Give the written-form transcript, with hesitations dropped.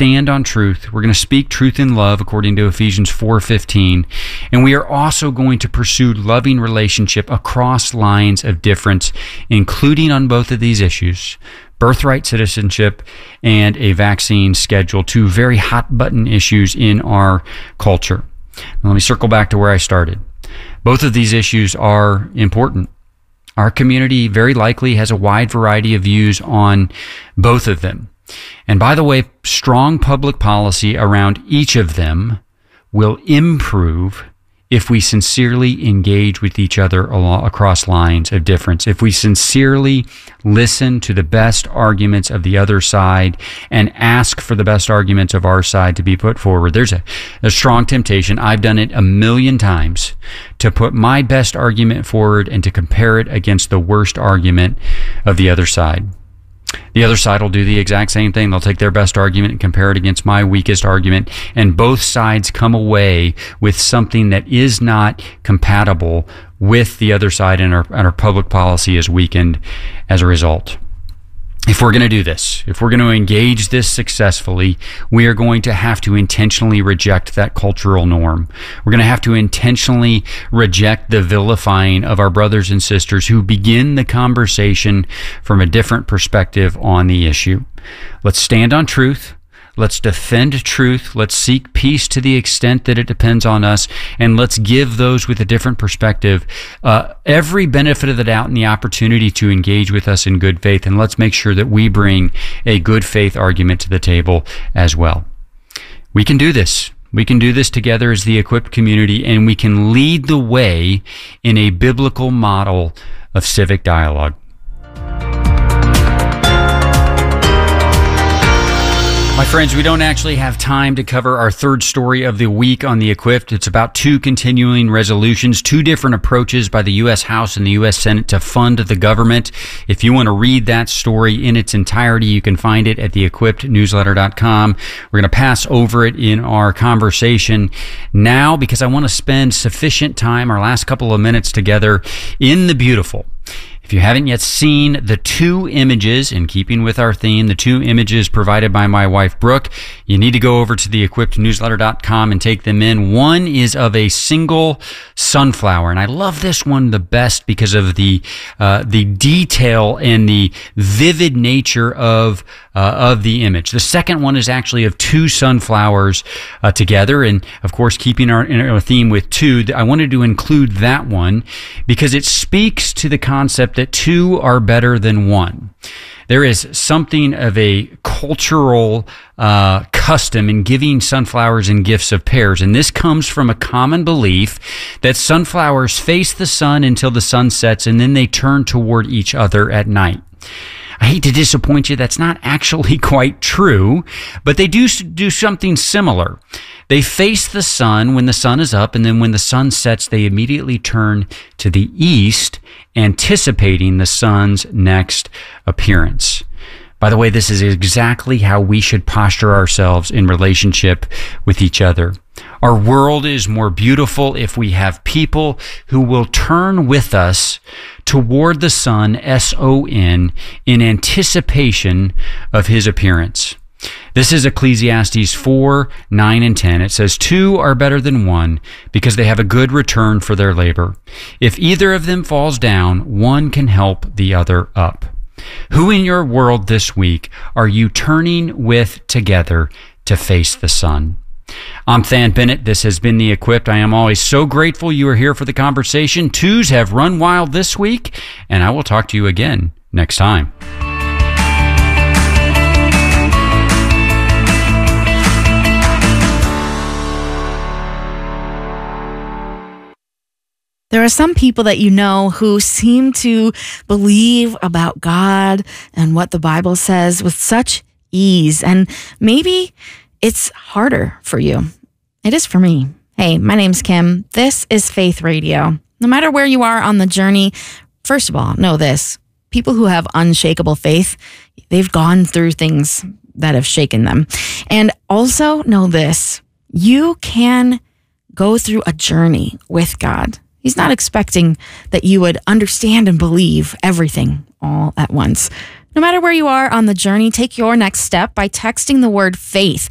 stand on truth. We're going to speak truth in love according to Ephesians 4:15. And we are also going to pursue loving relationship across lines of difference, including on both of these issues: birthright citizenship and a vaccine schedule, two very hot button issues in our culture. Now, let me circle back to where I started. Both of these issues are important. Our community very likely has a wide variety of views on both of them. And by the way, strong public policy around each of them will improve if we sincerely engage with each other across lines of difference, if we sincerely listen to the best arguments of the other side and ask for the best arguments of our side to be put forward. There's a strong temptation. I've done it a million times to put my best argument forward and to compare it against the worst argument of the other side. The other side will do the exact same thing. They'll take their best argument and compare it against my weakest argument, and both sides come away with something that is not compatible with the other side, and our public policy is weakened as a result. If we're going to do this, if we're going to engage this successfully, we are going to have to intentionally reject that cultural norm. We're going to have to intentionally reject the vilifying of our brothers and sisters who begin the conversation from a different perspective on the issue. Let's stand on truth. Let's defend truth. Let's seek peace to the extent that it depends on us. And let's give those with a different perspective every benefit of the doubt and the opportunity to engage with us in good faith. And let's make sure that we bring a good faith argument to the table as well. We can do this. We can do this together as the equipped community, and we can lead the way in a biblical model of civic dialogue. My friends, we don't actually have time to cover our third story of the week on The Equipped. It's about two continuing resolutions, two different approaches by the U.S. House and the U.S. Senate to fund the government. If you want to read that story in its entirety, you can find it at theequippednewsletter.com. We're going to pass over it in our conversation now because I want to spend sufficient time, our last couple of minutes together, in the beautiful. If you haven't yet seen the two images, in keeping with our theme, the two images provided by my wife, Brooke, you need to go over to theequippednewsletter.com and take them in. One is of a single sunflower, and I love this one the best because of the detail and the vivid nature of the image. The second one is actually of two sunflowers together, and of course, keeping our theme with two, I wanted to include that one because it speaks to the concept that two are better than one. There is something of a cultural custom in giving sunflowers in gifts of pairs, and this comes from a common belief that sunflowers face the sun until the sun sets, and then they turn toward each other at night. I hate to disappoint you, that's not actually quite true, but they do something similar. They face the sun when the sun is up, and then when the sun sets, they immediately turn to the east, anticipating the sun's next appearance. By the way, this is exactly how we should posture ourselves in relationship with each other. Our world is more beautiful if we have people who will turn with us toward the sun, S-O-N, in anticipation of his appearance. This is Ecclesiastes 4, 9, and 10. It says, "Two are better than one because they have a good return for their labor. If either of them falls down, one can help the other up." Who in your world this week are you turning with together to face the sun? I'm Than Bennett. This has been The Equipped. I am always so grateful you are here for the conversation. Twos have run wild this week, and I will talk to you again next time. There are some people that you know who seem to believe about God and what the Bible says with such ease, and maybe it's harder for you. It is for me. Hey, my name's Kim. This is Faith Radio. No matter where you are on the journey, first of all, know this. People who have unshakable faith, they've gone through things that have shaken them. And also know this. You can go through a journey with God. He's not expecting that you would understand and believe everything all at once. No matter where you are on the journey, take your next step by texting the word faith